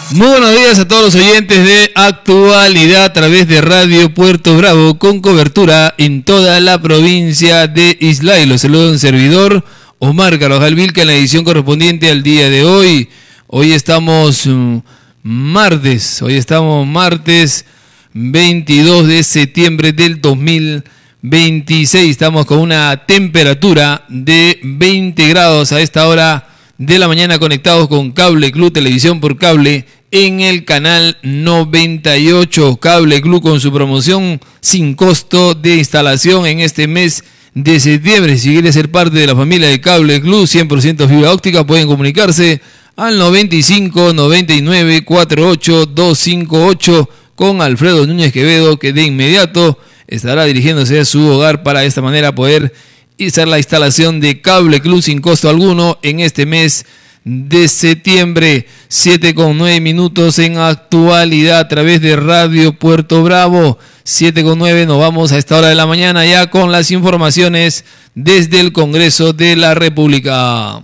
Muy buenos días a todos los oyentes de Actualidad a través de Radio Puerto Bravo, con cobertura en toda la provincia de Islay. Los saluda un servidor, Omar Carvajal Vilca, en la edición correspondiente al día de hoy. Hoy estamos martes 22 de septiembre del 2026. Estamos con una temperatura de 20 grados a esta hora de la mañana, conectados con Cable Club Televisión por Cable en el canal 98. Cable Club con su promoción sin costo de instalación en este mes de septiembre. Si quiere ser parte de la familia de Cable Club, 100% fibra óptica, pueden comunicarse al 95 99 48 258 con Alfredo Núñez Quevedo, que de inmediato estará dirigiéndose a su hogar para de esta manera poder hacer la instalación de Cable Club sin costo alguno en este mes de septiembre. 7:09 en Actualidad a través de Radio Puerto Bravo. 7:09, nos vamos a esta hora de la mañana ya con las informaciones desde el Congreso de la República.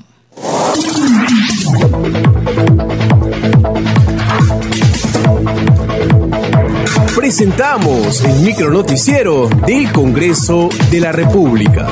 Presentamos el micronoticiero del Congreso de la República.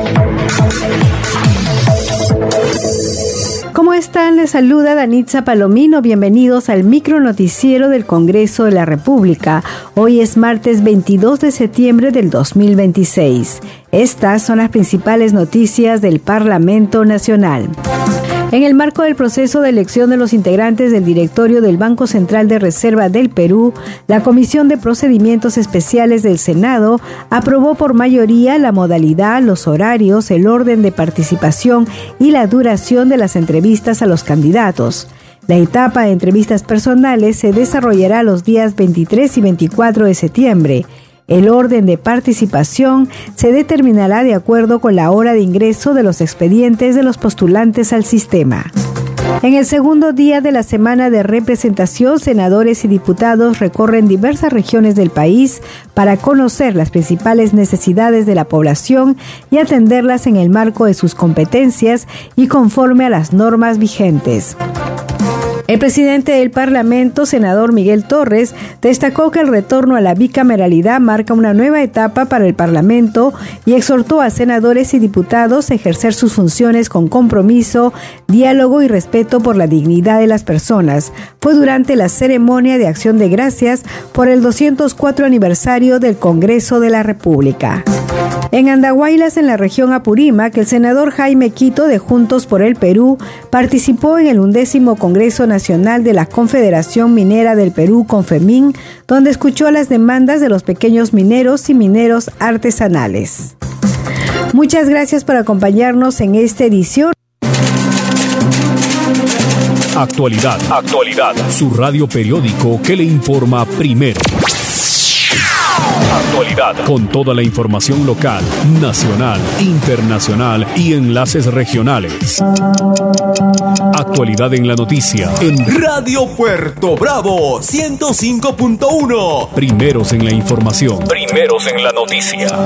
¿Cómo están? Les saluda Danitza Palomino. Bienvenidos al micronoticiero del Congreso de la República. Hoy es martes 22 de septiembre del 2026. Estas son las principales noticias del Parlamento Nacional. En el marco del proceso de elección de los integrantes del directorio del Banco Central de Reserva del Perú, la Comisión de Procedimientos Especiales del Senado aprobó por mayoría la modalidad, los horarios, el orden de participación y la duración de las entrevistas a los candidatos. La etapa de entrevistas personales se desarrollará los días 23 y 24 de septiembre. El orden de participación se determinará de acuerdo con la hora de ingreso de los expedientes de los postulantes al sistema. En el segundo día de la semana de representación, senadores y diputados recorren diversas regiones del país para conocer las principales necesidades de la población y atenderlas en el marco de sus competencias y conforme a las normas vigentes. El presidente del Parlamento, senador Miguel Torres, destacó que el retorno a la bicameralidad marca una nueva etapa para el Parlamento y exhortó a senadores y diputados a ejercer sus funciones con compromiso, diálogo y respeto por la dignidad de las personas. Fue durante la ceremonia de acción de gracias por el 204 aniversario del Congreso de la República. En Andahuaylas, en la región Apurímac, el senador Jaime Quito de Juntos por el Perú participó en el 11º Congreso Nacional de la Confederación Minera del Perú, CONFEMIN, donde escuchó las demandas de los pequeños mineros y mineros artesanales. Muchas gracias por acompañarnos en esta edición. Actualidad, su radio periódico que le informa primero. Actualidad, con toda la información local, nacional, internacional y enlaces regionales. Actualidad en la noticia en Radio Puerto Bravo 105.1. Primeros en la información, primeros en la noticia.